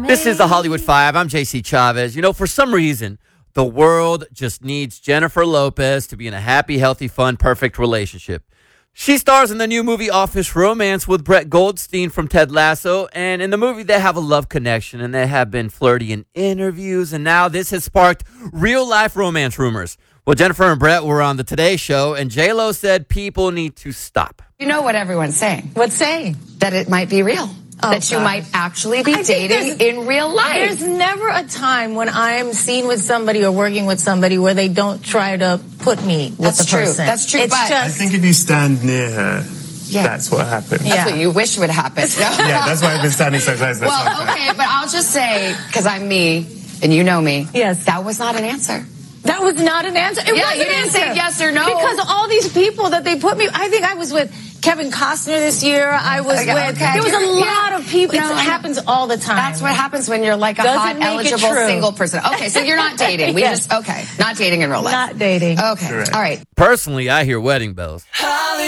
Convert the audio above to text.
This is the Hollywood Five. I'm JC Chavez. You know, for some reason, the world just needs Jennifer Lopez to be in a happy, healthy, fun, perfect relationship. She stars in the new movie Office Romance with Brett Goldstein from Ted Lasso. And in the movie, they have a love connection and they have been flirty in interviews. And now this has sparked real-life romance rumors. Well, Jennifer and Brett were on the Today Show, and J-Lo said people need to stop. You know what everyone's saying? What's saying? That it might be real. That you might actually be dating in real life. There's never a time when I'm seen with somebody or working with somebody where they don't try to put me with the person. That's true. It's but just, I think if you stand near her, that's what happens. That's what you wish would happen. Yeah, that's why I've been standing so close. Well, okay, but I'll just say, because I'm me, and you know me, Yes. that was not an answer. that was not an answer. It was you an didn't answer. say yes or no. Because all these people that they put me, I think I was with Kevin Costner this year. I was with, there was a lot of people. No, It happens all the time. That's what happens when you're like a Doesn't hot, make it eligible, true. single person. Okay, so you're not dating. Yes. Not dating in real life. Not dating. Okay, Correct. all right. Personally, I hear wedding bells.